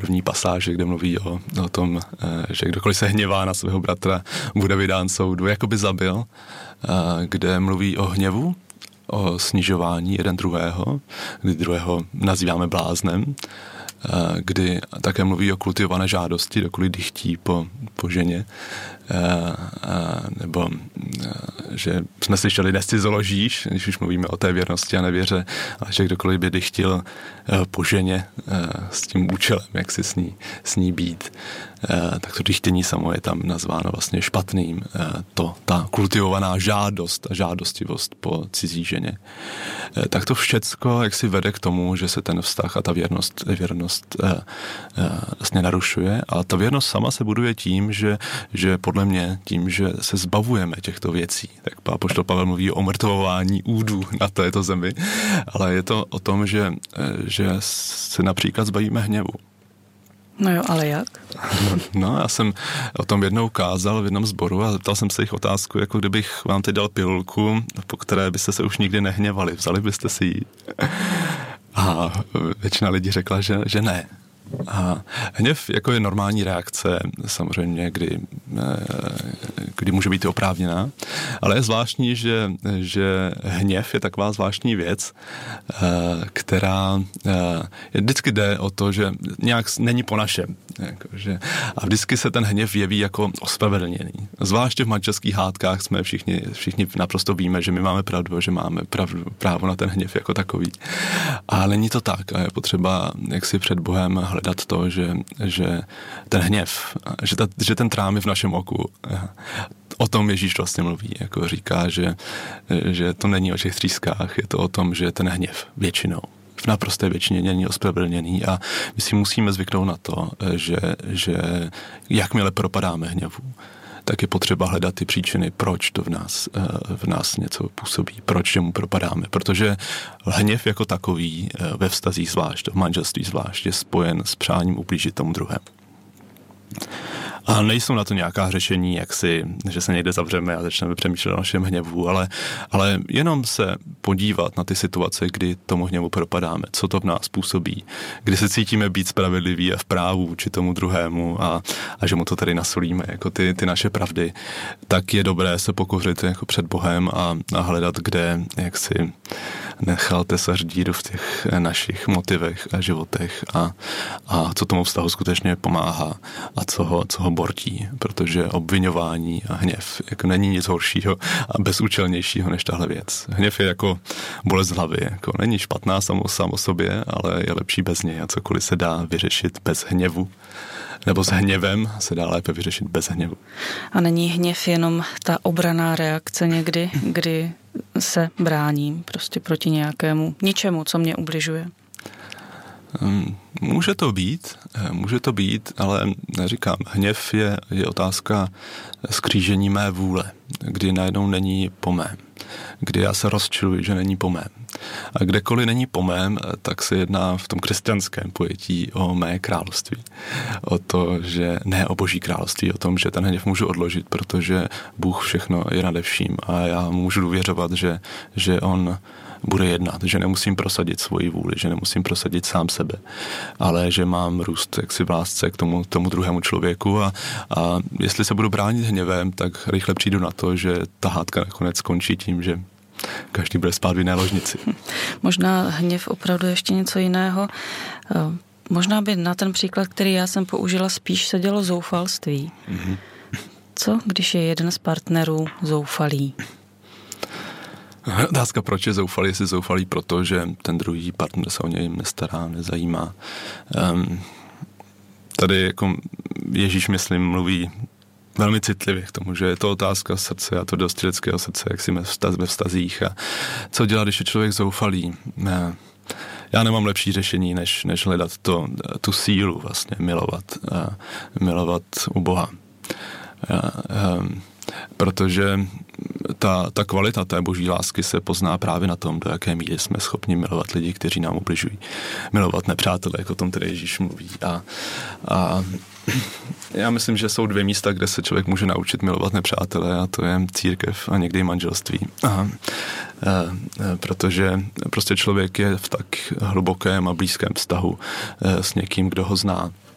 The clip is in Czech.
první pasáže, kde mluví o tom, že kdokoliv se hněvá na svého bratra, bude vydán soudu, jakoby zabil, kde mluví o hněvu, o snižování jeden druhého, kdy druhého nazýváme bláznem, kdy také mluví o kultivované žádosti, dokoliv dychtí po ženě, nebo že jsme slyšeli, nescizoložíš, když už mluvíme o té věrnosti a nevěře, ale že kdokoliv by dychtil po ženě s tím účelem, jak si s ní být, tak to dychtění samo je tam nazváno vlastně špatným. Ta kultivovaná žádost a žádostivost po cizí ženě. Tak to všecko jak si vede k tomu, že se ten vztah a ta věrnost vlastně narušuje a ta věrnost sama se buduje tím, že podle mě tím, že se zbavujeme těchto věcí. Tak apoštol Pavel mluví o omrtvování údů na této zemi, ale je to o tom, že se například zbavíme hněvu. No jo, ale jak? No, já jsem o tom jednou kázal v jednom sboru a zeptal jsem se jich otázku, jako kdybych vám teď dal pilulku, po které byste se už nikdy nehněvali. Vzali byste si ji? A většina lidí řekla, že ne. A hněv jako je normální reakce, samozřejmě, kdy může být oprávněná, ale je zvláštní, že hněv je taková zvláštní věc, která vždycky jde o to, že nějak není po našem. A vždycky se ten hněv jeví jako ospravedlněný. Zvláště v manželských hádkách jsme všichni naprosto víme, že my máme pravdu, že máme právo na ten hněv jako takový. A není to tak a je potřeba jaksi před Bohem hledat to, že ten hněv, že ten trám je v našem oku. O tom Ježíš vlastně mluví, jako říká, že to není o těch třískách, je to o tom, že ten hněv většinou v naprosté většině není ospravedlněný a my si musíme zvyknout na to, že jakmile propadáme hněvu, tak je potřeba hledat ty příčiny, proč to v nás něco působí, proč mu propadáme. Protože hněv jako takový ve vztazích zvlášť, v manželství zvlášť, je spojen s přáním ublížit tomu druhému. A nejsou na to nějaká řešení, že se někde zavřeme a začneme přemýšlet o našem hněvu, ale jenom se podívat na ty situace, kdy tomu hněvu propadáme, co to v nás působí, kdy se cítíme být spravedliví a v právu či tomu druhému a že mu to tady nasolíme, jako ty naše pravdy, tak je dobré se pokořit jako před Bohem a hledat, kde nechal tesař díru v těch našich motivech a životech a co tomu vztahu skutečně pomáhá a co ho bortí, protože obviňování a hněv jako není nic horšího a bezúčelnějšího než tahle věc. Hněv je jako bolest hlavy, jako není špatná sám o sobě, ale je lepší bez něj a cokoliv se dá vyřešit bez hněvu nebo s hněvem se dá lépe vyřešit bez hněvu. A není hněv jenom ta obranná reakce někdy, kdy se bráním prostě proti ničemu, co mě ubližuje? Může to být, ale neříkám, hněv je otázka skřížení mé vůle, kdy najednou není po mém, kdy já se rozčiluji, že není po mém. A kdekoliv není po mém, tak se jedná v tom křesťanském pojetí o mé království. O to, že ne o Boží království, o tom, že ten hněv můžu odložit, protože Bůh všechno je nade vším a já můžu důvěřovat, že on bude jednat, že nemusím prosadit svoji vůli, že nemusím prosadit sám sebe, ale že mám růst v lásce k tomu druhému člověku a jestli se budu bránit hněvem, tak rychle přijdu na to, že ta hádka nakonec skončí tím, že každý bude spát v jiné ložnici. Možná hněv opravdu ještě něco jiného. Možná by na ten příklad, který já jsem použila, spíš sedělo zoufalství. Mm-hmm. Co, když je jeden z partnerů zoufalý? Otázka, proč je zoufalý, jestli zoufalý proto, že ten druhý partner se o něj nestará, nezajímá. Tady jako Ježíš, myslím, mluví velmi citlivě k tomu, že je to otázka srdce a to dost lidského srdce, jak si ve vztazích a co dělat, když je člověk zoufalý. Já nemám lepší řešení, než hledat tu sílu vlastně, milovat u Boha. Protože ta kvalita té boží lásky se pozná právě na tom, do jaké míry jsme schopni milovat lidi, kteří nám ubližují. Milovat nepřátele, jako o tom tedy Ježíš mluví. A já myslím, že jsou dvě místa, kde se člověk může naučit milovat nepřátele a to je církev a někdy manželství. Protože prostě člověk je v tak hlubokém a blízkém vztahu s někým, kdo ho zná.